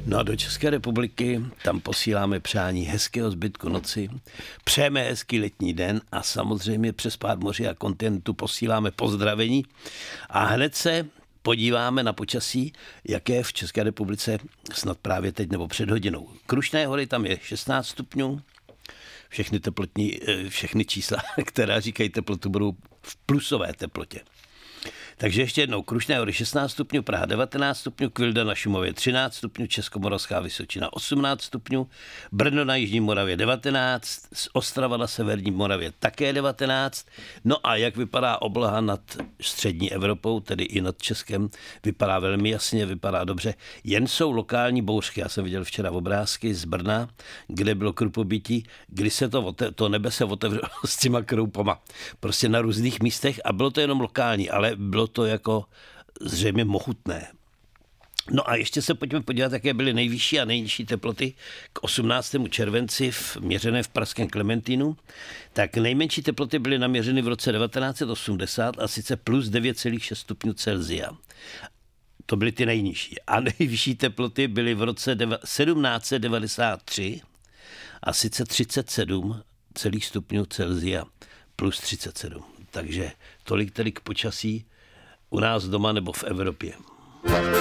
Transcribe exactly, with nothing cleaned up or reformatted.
No a do České republiky tam posíláme přání hezkého zbytku noci, přejeme hezký letní den a samozřejmě přes pár moří a kontinentu posíláme pozdravení a hned se podíváme na počasí, jaké je v České republice snad právě teď nebo před hodinou. Krušné hory, tam je šestnáct stupňů, všechny teplotní, všechny čísla, která říkají teplotu, budou v plusové teplotě. Takže ještě jednou, Krušné hory šestnáct stupňů, Praha devatenáct stupňů, Kvilda na Šumově třináct stupňů, Českomoravská Vysočina osmnáct stupňů, Brno na Jižní Moravě devatenáct, Ostrava na Severní Moravě také devatenáct. No a jak vypadá obloha nad střední Evropou, tedy i nad Českem, vypadá velmi jasně, vypadá dobře. Jen jsou lokální bouřky. Já jsem viděl včera obrázky z Brna, kde bylo krupobití, kdy se to, to nebe se otevřelo s těma kroupama. Prostě na různých místech a bylo to jenom lokální, ale bylo to jako zřejmě mohutné. No a ještě se pojďme podívat, jaké byly nejvyšší a nejnižší teploty k osmnáctému červenci v, měřené v pražském Klementínu. Tak nejmenší teploty byly naměřeny v roce devatenáct set osmdesát a sice plus devět celá šest stupňů Celsia. To byly ty nejnižší. A nejvyšší teploty byly v roce sedmnáct set devadesát tři a sice třicet sedm celá stupňů Celsia plus třicet sedm. Takže tolik tedy k počasí u nás doma nebo v Evropě.